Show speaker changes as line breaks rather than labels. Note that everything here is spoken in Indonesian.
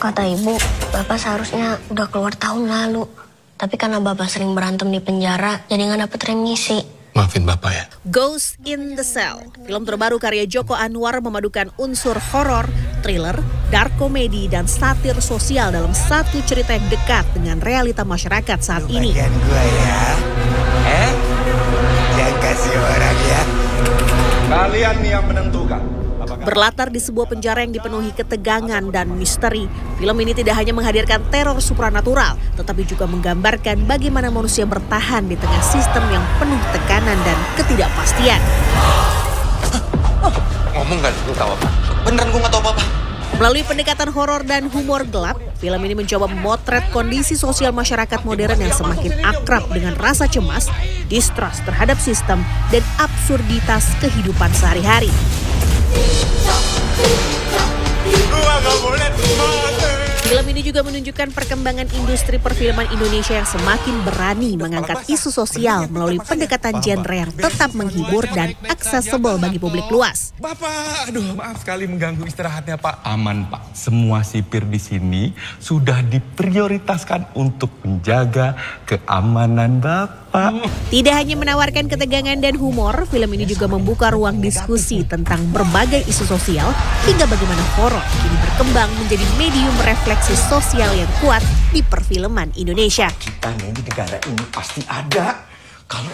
Kata ibu, bapak seharusnya udah keluar tahun lalu. Tapi karena bapak sering berantem di penjara, jadi nggak dapet remisi.
Maafin bapak ya.
Ghost in the Cell, film terbaru karya Joko Anwar memadukan unsur horor, thriller, dark comedy, dan satir sosial dalam satu cerita yang dekat dengan realita masyarakat saat ini.
Bagian gua ya, jangan kasih orang ya.
Kalian yang menentukan.
Berlatar di sebuah penjara yang dipenuhi ketegangan dan misteri, film ini tidak hanya menghadirkan teror supranatural, tetapi juga menggambarkan bagaimana manusia bertahan di tengah sistem yang penuh tekanan dan ketidakpastian.
Ngomong gak lu tahu apa? Beneran gue gak tahu apa-apa.
Melalui pendekatan horor dan humor gelap, film ini mencoba memotret kondisi sosial masyarakat modern yang semakin akrab dengan rasa cemas, distrust terhadap sistem, dan absurditas kehidupan sehari-hari. Film ini juga menunjukkan perkembangan industri perfilman Indonesia yang semakin berani mengangkat isu sosial melalui pendekatan genre yang tetap menghibur dan aksesibel bagi publik luas.
Bapak, aduh maaf sekali mengganggu istirahatnya Pak. Aman Pak, semua sipir di sini sudah diprioritaskan untuk menjaga keamanan Bapak.
Tidak hanya menawarkan ketegangan dan humor, film ini juga membuka ruang diskusi tentang berbagai isu sosial hingga bagaimana horor kini berkembang menjadi medium refleksi sosial yang kuat di perfilman Indonesia.
Kita di negara ini pasti ada. Kalau